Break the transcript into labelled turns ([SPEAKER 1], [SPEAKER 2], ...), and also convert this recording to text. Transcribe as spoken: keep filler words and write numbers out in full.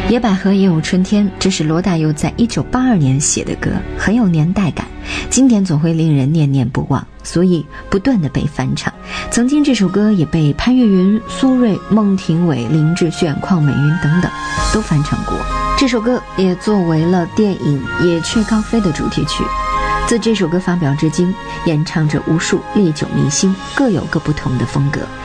[SPEAKER 1] 野百合也有春天，这是罗大佑在一九八二年写的歌，很有年代感，经典总会令人念念不忘，所以不断的被翻唱。曾经这首歌也被潘越云、苏芮、孟庭苇、林志炫、邝美云等等都翻唱过。这首歌也作为了电影《野雀高飞》的主题曲。自这首歌发表至今，演唱者无数，历久弥新，各有各不同的风格。